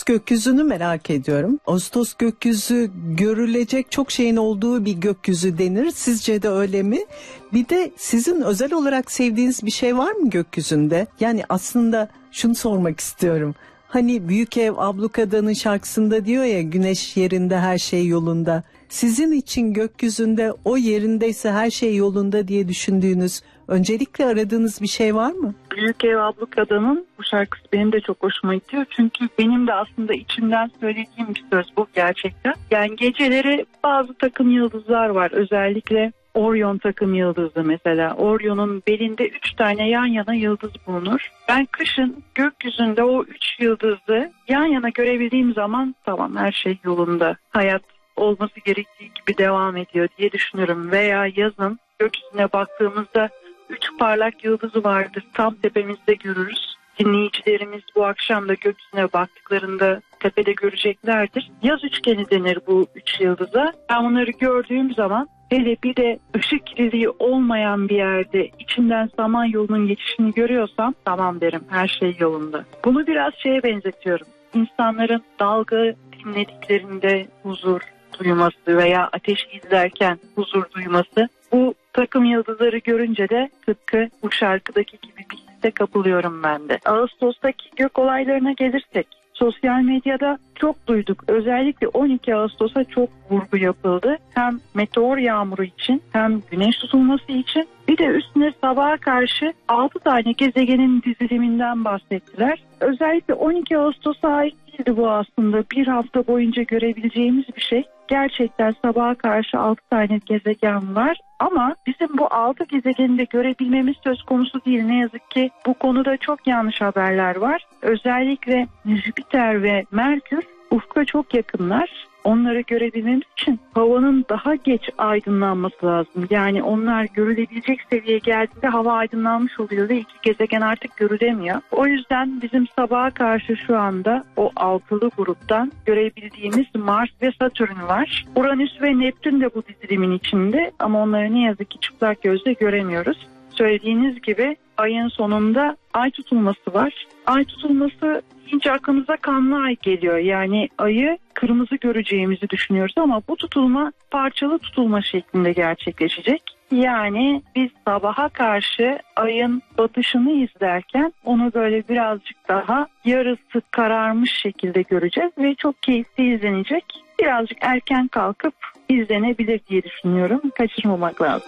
Ağustos gökyüzünü merak ediyorum. Ağustos gökyüzü görülecek çok şeyin olduğu bir gökyüzü denir. Sizce de öyle mi? Bir de sizin özel olarak sevdiğiniz bir şey var mı gökyüzünde? Yani aslında şunu sormak istiyorum. Hani Büyük Ev Ablukada'nın şarkısında diyor ya, güneş yerinde her şey yolunda. Sizin için gökyüzünde o yerindeyse her şey yolunda diye düşündüğünüz, öncelikle aradığınız bir şey var mı? Büyük Ev Ablukada'nın bu şarkısı benim de çok hoşuma gidiyor. Çünkü benim de aslında içimden söylediğim bir söz bu gerçekten. Yani geceleri bazı takım yıldızlar var. Özellikle Orion takım yıldızı mesela. Orion'un belinde 3 tane yan yana yıldız bulunur. Ben kışın gökyüzünde o 3 yıldızı yan yana görebildiğim zaman tamam, her şey yolunda. Hayat olması gerektiği gibi devam ediyor diye düşünürüm. Veya yazın gökyüzüne baktığımızda 3 parlak yıldızı vardır. Tam tepemizde görürüz. Dinleyicilerimiz bu akşam da gökyüzüne baktıklarında tepede göreceklerdir. Yaz üçgeni denir bu 3 yıldıza. Ben bunları gördüğüm zaman, hele bir de ışık kirliliği olmayan bir yerde içinden Samanyolu'nun geçişini görüyorsam tamam derim, her şey yolunda. Bunu biraz şeye benzetiyorum. İnsanların dalga dinlediklerinde huzur duyması veya ateşi izlerken huzur duyması. Bu takım yıldızları görünce de tıpkı bu şarkıdaki gibi bir hisse kapılıyorum ben de. Ağustos'taki gök olaylarına gelirsek, sosyal medyada çok duyduk. Özellikle 12 Ağustos'a çok vurgu yapıldı. Hem meteor yağmuru için hem güneş tutulması için. Bir de üstüne sabaha karşı 6 tane gezegenin diziliminden bahsettiler. Özellikle 12 Ağustos'a ait değildi bu aslında. Bir hafta boyunca görebileceğimiz bir şey. Gerçekten sabaha karşı 6 tane gezegen var. Ama bizim bu 6 gezegeni de görebilmemiz söz konusu değil. Ne yazık ki bu konuda çok yanlış haberler var. Özellikle Jüpiter ve Merkür ufka çok yakınlar. Onları görebilmemiz için havanın daha geç aydınlanması lazım. Yani onlar görülebilecek seviyeye geldiğinde hava aydınlanmış oluyor ve iki gezegen artık görülemiyor. O yüzden bizim sabaha karşı şu anda o altılı gruptan görebildiğimiz Mars ve Satürn var. Uranüs ve Neptün de bu dizilimin içinde ama onları ne yazık ki çıplak gözle göremiyoruz. Söylediğiniz gibi ayın sonunda ay tutulması var. Ay tutulması deyince aklımıza kanlı ay geliyor. Yani ayı kırmızı göreceğimizi düşünüyoruz ama bu tutulma parçalı tutulma şeklinde gerçekleşecek. Yani biz sabaha karşı ayın batışını izlerken onu böyle birazcık daha yarısı kararmış şekilde göreceğiz ve çok keyifli izlenecek. Birazcık erken kalkıp izlenebilir diye düşünüyorum. Kaçırmamak lazım.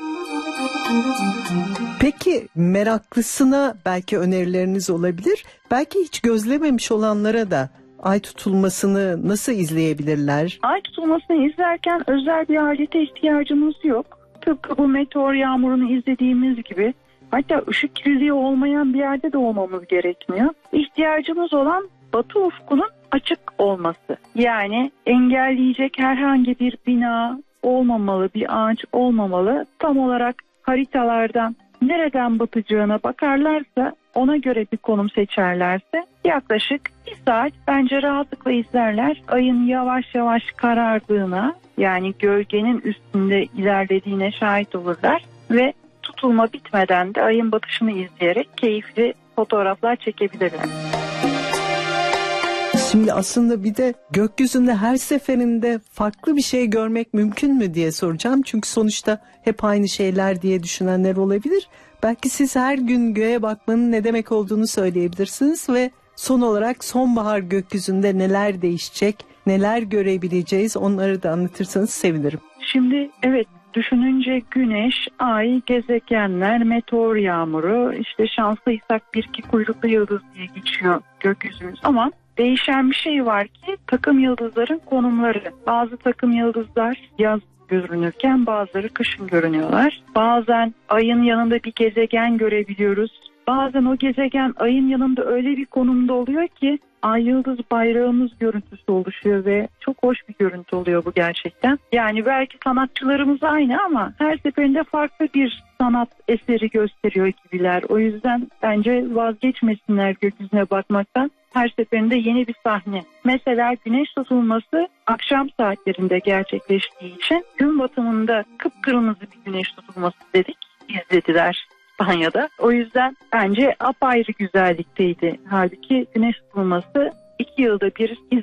Peki meraklısına belki önerileriniz olabilir. Belki hiç gözlememiş olanlara da ay tutulmasını nasıl izleyebilirler? Ay tutulmasını izlerken özel bir alete ihtiyacımız yok. Tıpkı bu meteor yağmurunu izlediğimiz gibi, hatta ışık kirliliği olmayan bir yerde de olmamız gerekmiyor. İhtiyacımız olan batı ufkunun açık olması. Yani engelleyecek herhangi bir bina olmamalı, bir ağaç olmamalı. Tam olarak haritalardan nereden batacağına bakarlarsa, ona göre bir konum seçerlerse yaklaşık 1 saat bence rahatlıkla izlerler. Ayın yavaş yavaş karardığına, yani gölgenin üstünde ilerlediğine şahit olurlar ve tutulma bitmeden de ayın batışını izleyerek keyifli fotoğraflar çekebilirler. Şimdi aslında bir de gökyüzünde her seferinde farklı bir şey görmek mümkün mü diye soracağım. Çünkü sonuçta hep aynı şeyler diye düşünenler olabilir. Belki siz her gün göğe bakmanın ne demek olduğunu söyleyebilirsiniz ve son olarak sonbahar gökyüzünde neler değişecek, neler görebileceğiz, onları da anlatırsanız sevinirim. Şimdi evet, düşününce güneş, ay, gezegenler, meteor yağmuru, işte şanslıysak bir iki kuyruklu yıldız diye geçiyor gökyüzümüz ama değişen bir şey var ki takım yıldızların konumları. Bazı takım yıldızlar yaz görünürken bazıları kışın görünüyorlar. Bazen ayın yanında bir gezegen görebiliyoruz. Bazen o gezegen ayın yanında öyle bir konumda oluyor ki ay yıldız bayrağımız görüntüsü oluşuyor ve çok hoş bir görüntü oluyor bu gerçekten. Yani belki sanatçılarımız aynı ama her seferinde farklı bir sanat eseri gösteriyor gibiler. O yüzden bence vazgeçmesinler gökyüzüne bakmaktan. Her seferinde yeni bir sahne. Mesela güneş tutulması akşam saatlerinde gerçekleştiği için gün batımında kıpkırmızı bir güneş tutulması dedik, izlediler İspanya'da. O yüzden bence apayrı güzellikteydi. Halbuki güneş tutulması 2 yılda bir